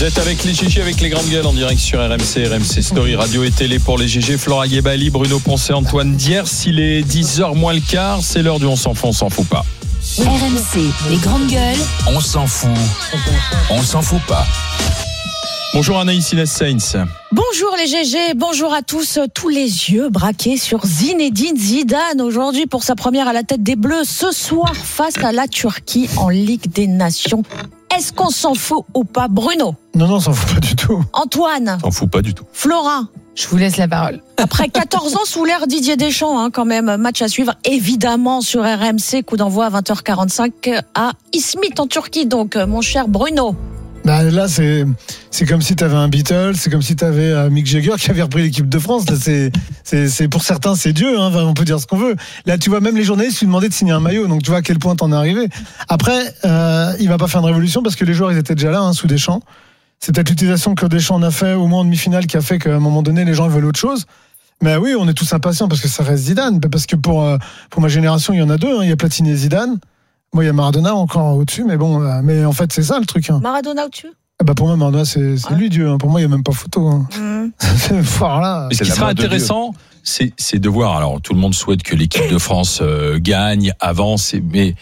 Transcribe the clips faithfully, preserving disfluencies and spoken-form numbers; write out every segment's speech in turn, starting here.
Vous êtes avec les G G, avec les grandes gueules en direct sur R M C, R M C Story, radio et télé pour les G G. Flora Guébali, Bruno Poncet, Antoine Diers. Il est dix heures moins le quart, c'est l'heure du on s'en fout, on s'en fout pas. R M C, les grandes gueules. On s'en fout, on s'en fout pas. Bonjour Anaïs Inès Sainz. Bonjour les G G, bonjour à tous. Tous les yeux braqués sur Zinedine Zidane aujourd'hui pour sa première à la tête des Bleus ce soir face à la Turquie en Ligue des Nations. Est-ce qu'on s'en fout ou pas, Bruno? Non, non, on s'en fout pas du tout. Antoine? S'en fout pas du tout. Flora? Je vous laisse la parole. Après quatorze ans sous l'ère Didier Deschamps, hein, quand même, match à suivre évidemment sur R M C, coup d'envoi à vingt heures quarante-cinq à Izmit en Turquie. Donc, mon cher Bruno. Bah là, c'est c'est comme si tu avais un Beatles, c'est comme si tu avais euh, Mick Jagger qui avait repris l'équipe de France. Là, c'est c'est c'est pour certains c'est Dieu, hein, on peut dire ce qu'on veut. Là, tu vois, même les journalistes lui demandaient de signer un maillot, donc tu vois à quel point t'en es arrivé. Après, euh, il va pas faire une révolution parce que les joueurs ils étaient déjà là, hein, sous Deschamps. C'est peut-être l'utilisation que Deschamps en a fait au moins en demi-finale qui a fait qu'à un moment donné les gens veulent autre chose. Mais oui, on est tous impatients parce que ça reste Zidane, parce que pour euh, pour ma génération il y en a deux, hein, il y a Platini et Zidane. Moi, il y a Maradona encore au-dessus, mais bon, euh, mais en fait c'est ça le truc. Hein. Maradona au-dessus? Ah bah pour moi, Maradona, c'est, c'est ouais. lui Dieu. Pour moi, il n'y a même pas photo. Hein. Mmh. Voilà. Mais ce qui sera intéressant, c'est, c'est de voir. Alors, tout le monde souhaite que l'équipe de France euh, gagne, avance, mais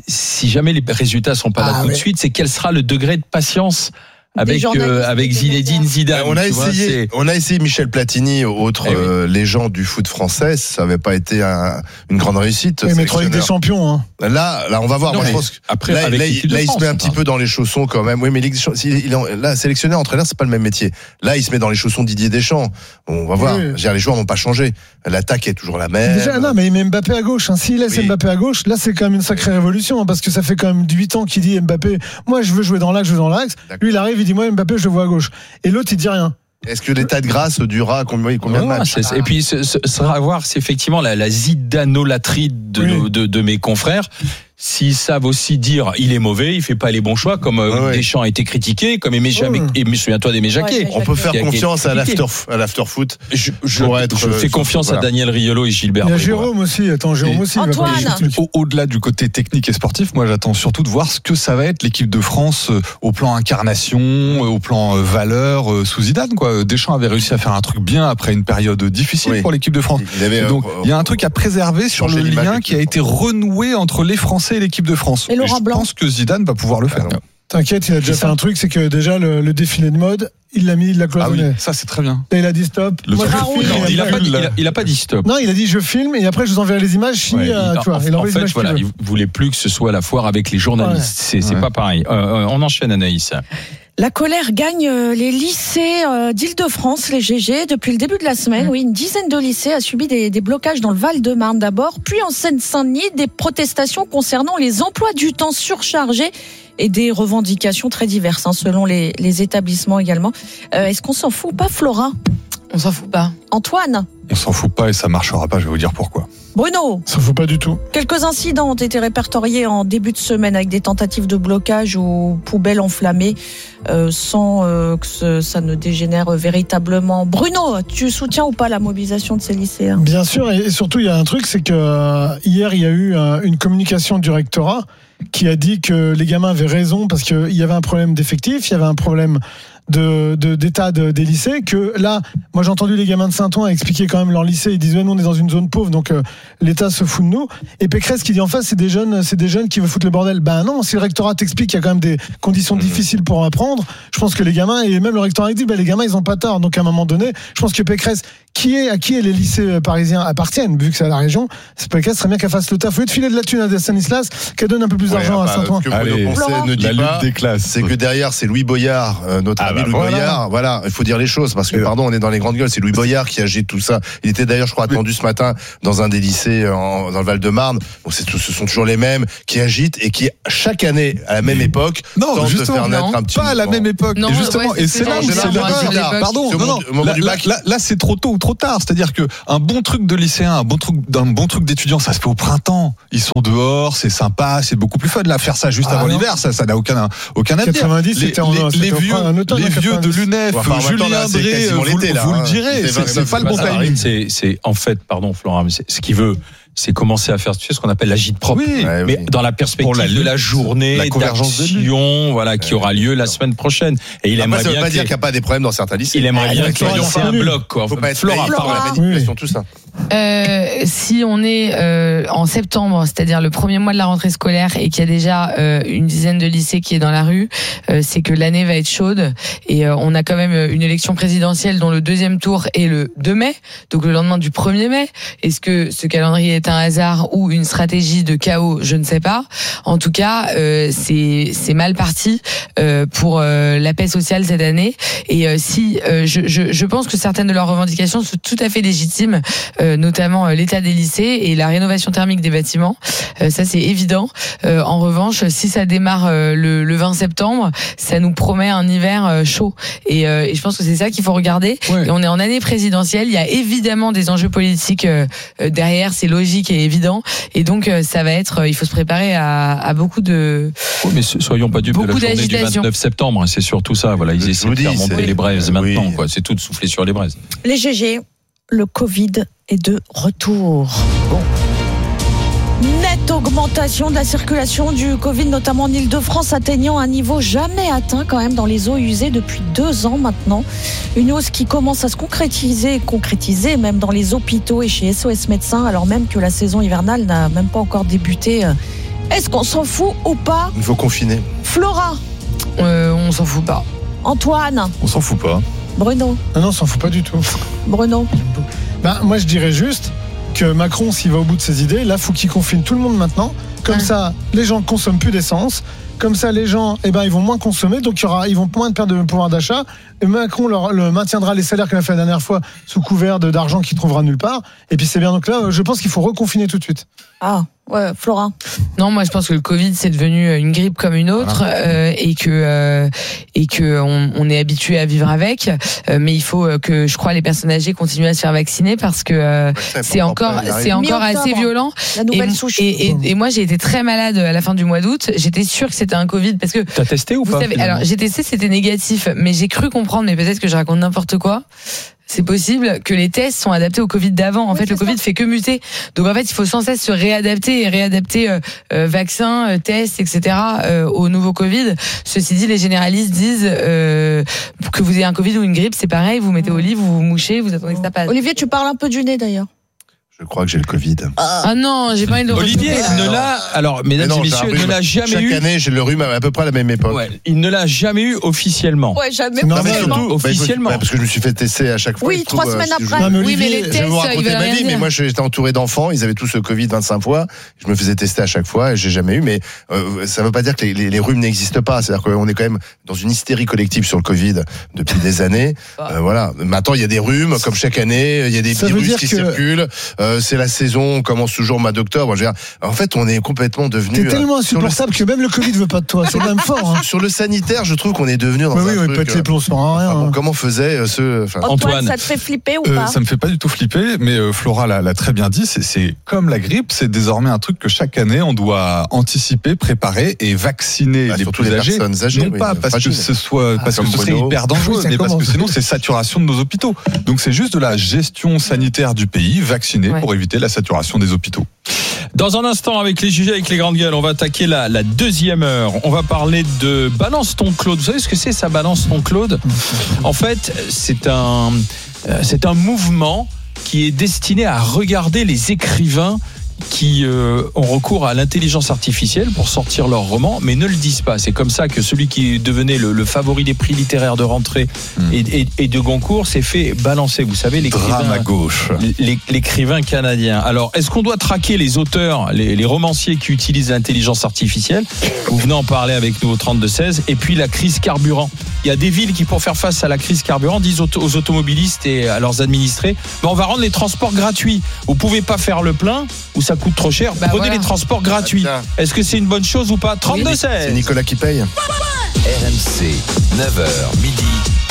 si jamais les résultats sont pas là ah, tout ouais. de suite, c'est quel sera le degré de patience avec euh, avec Zinedine Zidane. On a essayé, vois, on a essayé Michel Platini, autre eh oui. euh, légende du foot français. Ça n'avait pas été un, une grande réussite. Oui, mais trois Ligues des Champions. Hein. Là, là, on va voir. Non, moi, je pense que après, là, là, il, là il se met un petit peu dans les chaussons quand même. Oui, mais Ligue des Champions, il est, là, sélectionneur, entraîneur, c'est pas le même métier. Là, il se met dans les chaussons de Didier Deschamps. On va voir. Oui. Les joueurs n'ont pas changé. L'attaque est toujours la même. Déjà, non, mais il met Mbappé à gauche. Hein. S'il laisse oui. Mbappé à gauche, là, c'est quand même une sacrée révolution, hein, parce que ça fait quand même huit ans qu'il dit Mbappé, moi, je veux jouer dans l'axe, je veux dans l'axe. D'accord. Lui, il arrive, il dit moi, Mbappé, je le vois à gauche. Et l'autre, il dit rien. Est-ce que l'état de grâce durera combien, combien oh, de matchs? Et puis, ce sera à voir, c'est effectivement la, la zidanolatrie de, oui. de, de, de mes confrères. S'ils savent aussi dire il est mauvais, il fait pas les bons choix, comme ah ouais. Deschamps a été critiqué, comme Aimé Jacquet, oh. Aimé, souviens-toi d'Aimé Jacquet. Ouais, on peut faire confiance à l'after, à l'after foot. Je, je, être, je fais confiance voilà. à Daniel Riolo et Gilbert. Il y a Jérôme aussi, attends, Jérôme et aussi. Antoine. Au, au-delà du côté technique et sportif, moi j'attends surtout de voir ce que ça va être l'équipe de France euh, au plan incarnation, euh, au plan euh, valeur euh, sous Zidane, quoi. Deschamps avait réussi à faire un truc bien après une période difficile oui. pour l'équipe de France. Il avait, donc il euh, y a un truc à préserver sur le lien qui a été renoué entre les Français et l'équipe de France. Et, et je Blanc. pense que Zidane va pouvoir le faire. T'inquiète, il a déjà fait un truc, c'est que déjà le, le défilé de mode, il l'a mis, il l'a cloisonné. Ah oui, ça c'est très bien. Et il a dit stop. Le Moi, Raoul, non, il, a pas dit, il, a, il a pas dit stop. Non, il a dit je filme et après je vous enverrai les images. Si, ouais, euh, il, tu vois, en, il en fait, voilà, il voulait plus que ce soit la foire avec les journalistes. Ouais. C'est, c'est ouais. pas pareil. Euh, euh, on enchaîne, Anaïs. La colère gagne les lycées d'Île-de-France, les G G, depuis le début de la semaine. Oui, une dizaine de lycées a subi des, des blocages dans le Val-de-Marne d'abord, puis en Seine-Saint-Denis, des protestations concernant les emplois du temps surchargés et des revendications très diverses, hein, selon les, les établissements également. Euh, est-ce qu'on s'en fout pas, Flora? On s'en fout pas. Antoine? On s'en fout pas et ça marchera pas, je vais vous dire pourquoi. Bruno? Ça fout pas du tout. Quelques incidents ont été répertoriés en début de semaine avec des tentatives de blocage ou poubelles enflammées euh, sans euh, que ce, ça ne dégénère véritablement. Bruno, tu soutiens ou pas la mobilisation de ces lycéens? Bien sûr, et surtout il y a un truc, c'est que euh, hier il y a eu euh, une communication du rectorat qui a dit que les gamins avaient raison parce qu'il y avait un problème d'effectifs, il y avait un problème de, de, d'état de, des lycées, que là, moi j'ai entendu les gamins de Saint-Ouen expliquer quand même leur lycée, ils disent ouais, nous on est dans une zone pauvre, donc euh, l'État se fout de nous. Et Pécresse qui dit en face, c'est des jeunes, c'est des jeunes qui veulent foutre le bordel. Ben non, si le rectorat t'explique qu'il y a quand même des conditions mmh. difficiles pour apprendre, je pense que les gamins, et même le rectorat dit, ben les gamins ils ont pas tort. Donc à un moment donné, je pense que Pécresse, qui est, à qui les lycées parisiens appartiennent, vu que c'est à la région, c'est Pécresse, très bien qu'elle fasse le taf. Au lieu de filer de la thune à Stanislas, qu'elle donne un peu plus d'argent ouais, bah, à Saint-Ouen. Ce que Bruno Poncet ne dit pas, des classes. C'est que derrière c'est Louis Boyard, euh, notre ah ami bah Louis voilà. Boyard. Voilà, il faut dire les choses parce que, pardon, on est dans les grandes gueules. C'est Louis Boyard qui agite tout ça. Il était d'ailleurs, je crois, attendu ce matin dans un des lycées en, dans le Val-de-Marne. Bon, c'est, ce sont toujours les mêmes qui agitent et qui, chaque année, à la même époque, non, tentent de faire naître non, un petit pas à la même époque. Non, et justement, ouais, et c'est, c'est là où c'est l'erreur. Pardon, non, non. Là, là, là, là, c'est trop tôt ou trop tard. C'est-à-dire que un bon truc de lycéen, un bon truc, un bon truc d'étudiant, ça se fait au printemps. Ils sont dehors, c'est sympa, c'est beaucoup plus fun. Là, faire ça juste ah, avant non. l'hiver, ça, ça n'a aucun, aucun avenir. quatre-vingt-dix, les, c'était en, les, c'était les vieux, automne, les vieux de l'U N E F, enfin, Julien Drey, vous, là, vous hein. le direz, c'est, c'est pas le bon timing. C'est, c'est, en fait, pardon, Florent, mais c'est, ce qu'il veut, c'est commencer à faire tu sais, ce qu'on appelle l'agite propre. Oui, mais oui. dans la perspective la de la journée la convergence d'action, voilà, qui aura lieu la semaine prochaine. Et il Après, aimerait ça veut bien pas que dire les- qu'il n'y a pas des problèmes dans certains lycés. il aimerait Ah, bien il y a qu'il y ait Flora, un Flora. bloc, quoi. Faut pas être Flora, naïf par pardon. la manipulation, tout ça. Euh, si on est euh, en septembre, c'est-à-dire le premier mois de la rentrée scolaire, et qu'il y a déjà euh, une dizaine de lycées qui est dans la rue, euh, c'est que l'année va être chaude. Et euh, on a quand même une élection présidentielle dont le deuxième tour est le deux mai, donc le lendemain du premier mai. Est-ce que ce calendrier est un hasard ou une stratégie de chaos? Je ne sais pas. En tout cas, euh, c'est c'est mal parti euh, pour euh, la paix sociale cette année. Et euh, si euh, je, je, je pense que certaines de leurs revendications sont tout à fait légitimes, euh, notamment euh, l'état des lycées et la rénovation thermique des bâtiments. Euh, ça, c'est évident. Euh, en revanche, si ça démarre euh, le, le vingt septembre, ça nous promet un hiver euh, chaud. Et, euh, et je pense que c'est ça qu'il faut regarder. Ouais. Et on est en année présidentielle. Il y a évidemment des enjeux politiques euh, euh, derrière. C'est logique et évident. Et donc, euh, ça va être. Euh, il faut se préparer à, à beaucoup de. Oui, mais so- soyons pas dupes de la Beaucoup journée du d'agitation. vingt-neuf septembre, hein, c'est surtout ça. Voilà, ils Je essaient vous de faire dis, monter c'est- les braises oui. maintenant, quoi. C'est tout de souffler sur les braises. Les G G, le Covid est de retour. Bon. Nette augmentation de la circulation du Covid, notamment en Ile-de-France, atteignant un niveau jamais atteint quand même dans les eaux usées depuis deux ans maintenant. Une hausse qui commence à se concrétiser, concrétiser même dans les hôpitaux et chez S O S Médecins, alors même que la saison hivernale n'a même pas encore débuté. Est-ce qu'on s'en fout ou pas? Il faut confiner. Flora, Euh, on s'en fout pas. Antoine, On s'en fout pas. Bruno, Non, non, on s'en fout pas du tout. Bruno. Ben, moi, je dirais juste que Macron, s'il va au bout de ses idées, là, faut qu'il confine tout le monde maintenant. Comme Ouais. ça, les gens ne consomment plus d'essence. Comme ça, les gens, eh ben, ils vont moins consommer, donc il y aura, ils vont moins perdre de pouvoir d'achat. Et Macron leur, le maintiendra les salaires qu'il a fait la dernière fois sous couvert de, d'argent qu'il trouvera nulle part. Et puis c'est bien. Donc là, je pense qu'il faut reconfiner tout de suite. Ah, ouais, Flora. Non, moi je pense que le Covid c'est devenu une grippe comme une autre euh, et que euh, et que on, on est habitué à vivre avec. Euh, mais il faut euh, que je crois les personnes âgées continuent à se faire vacciner parce que euh, c'est encore c'est encore assez Mi-octobre. violent. La Et, nouvelle souche. et, et, et moi j'ai été très malade à la fin du mois d'août. J'étais sûre que c'était un Covid parce que T'as testé ou vous pas savez, finalement alors j'ai testé, c'était négatif, mais j'ai cru comprendre, mais peut-être que je raconte n'importe quoi. C'est possible que les tests sont adaptés au Covid d'avant. En Oui, fait, c'est le Covid ça. fait que muter. Donc en fait, il faut sans cesse se réadapter et réadapter euh, euh, vaccins, euh, tests, et cetera euh, au nouveau Covid. Ceci dit, les généralistes disent euh, que vous ayez un Covid ou une grippe, c'est pareil. Vous mettez au lit, vous vous mouchez, vous attendez que ça passe. Olivier, tu parles un peu du nez d'ailleurs. Je crois que j'ai le Covid. Ah non, j'ai pas envie de le Olivier retrouver, là. ne l'a, alors mesdames Mais non, et j'ai un messieurs, rhume. ne l'a jamais Chaque eu. année, j'ai le rhume à peu près à la même époque. Ouais, il ne l'a jamais eu officiellement. Ouais, jamais. C'est Non, mais normal. surtout, Officiellement. bah, officiellement. Parce que je me suis fait tester à chaque fois. Oui, il se trouve, trois semaines si je- après. Non, mais Oui, mais Olivier, les Je tests, vais vous ils raconter veulent ma rien vie, mais dire. moi j'étais entouré d'enfants, ils avaient tous le Covid vingt-cinq fois, je me faisais tester à chaque fois et j'ai jamais eu, mais euh, ça veut pas dire que les, les, les rhumes n'existent pas, c'est-à-dire qu'on est quand même dans une hystérie collective sur le Covid depuis des années. Euh, voilà. Maintenant il y a des rhumes, comme chaque année, il y a des Ça veut virus dire qui que- circulent, euh, c'est la saison, on commence toujours au mois d'octobre. Je veux dire, en fait, on est complètement devenu. T'es tellement euh, sur le- insupportable que même le Covid veut pas de toi. C'est même fort. Hein. Sur le sanitaire, je trouve qu'on est devenu dans Mais un oui, truc. oui, pète euh, les plombs sur un rien. enfin, bon, hein. comment faisait euh, ce. Enfin, Antoine, Antoine. ça te fait flipper ou Euh, pas? ça me fait pas du tout flipper, mais euh, Flora l'a, l'a très bien dit, c'est, c'est comme la grippe, c'est désormais un truc que chaque année on doit anticiper, préparer et vacciner Bah, les surtout plus les âgés. personnes âgées, non oui, pas parce fragiles. que ce soit, parce que comme ce serait Bruno. hyper dangereux, Oui, ça mais parce que commence. sinon c'est saturation de nos hôpitaux. Donc c'est juste de la gestion sanitaire du pays, vacciner Ouais. pour éviter la saturation des hôpitaux. Dans un instant, avec les jugés, avec les grandes gueules, on va attaquer la, la deuxième heure. On va parler de Balance ton Claude. Vous savez ce que c'est, ça, Balance ton Claude? En fait, c'est un, euh, c'est un mouvement qui est destiné à regarder les écrivains qui euh, ont recours à l'intelligence artificielle pour sortir leurs romans, mais ne le disent pas. C'est comme ça que celui qui devenait le, le favori des prix littéraires de rentrée Mmh. et, et, et de Goncourt s'est fait balancer. Vous savez, l'écrivain, Drame à gauche. l'é- l'écrivain canadien. Alors, est-ce qu'on doit traquer les auteurs, les, les romanciers qui utilisent l'intelligence artificielle? Vous venez en parler avec nous au trente-deux seize. Et puis la crise carburant. Il y a des villes qui, pour faire face à la crise carburant, disent aux, aux automobilistes et à leurs administrés, ben, on va rendre les transports gratuits. Vous pouvez pas faire le plein ou ça coûte trop cher. Bah Prenez voilà. les transports gratuits. Ah, Est-ce que c'est une bonne chose ou pas? trente-deux C'est seize. Nicolas qui paye. R M C, neuf heures midi.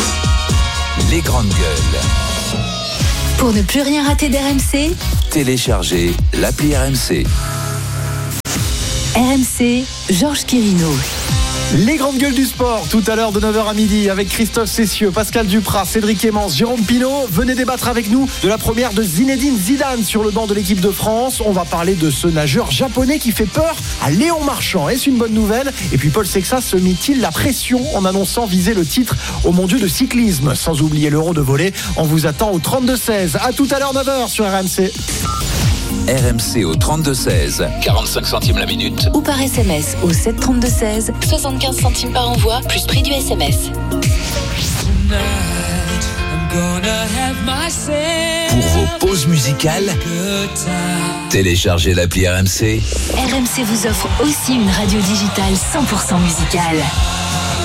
Les grandes gueules. Pour ne plus rien rater d'R M C, Téléchargez l'appli R M C. R M C, Georges Quirino. Les grandes gueules du sport, tout à l'heure de neuf heures à midi, avec Christophe Cessieux, Pascal Duprat, Cédric Hémence, Jérôme Pinault. Venez débattre avec nous de la première de Zinedine Zidane sur le banc de l'équipe de France. On va parler de ce nageur japonais qui fait peur à Léon Marchand. Est-ce une bonne nouvelle? Et puis Paul Sexas se mit-il la pression en annonçant viser le titre au mondiaux de cyclisme? Sans oublier l'Euro de volley. On vous attend au trente-deux seize. À tout à l'heure, neuf heures sur R M C. R M C au trente-deux seize, quarante-cinq centimes la minute. Ou par S M S au sept trente-deux seize, soixante-quinze centimes par envoi, plus prix du S M S. Pour vos pauses musicales, téléchargez l'appli R M C. R M C vous offre aussi une radio digitale cent pour cent musicale.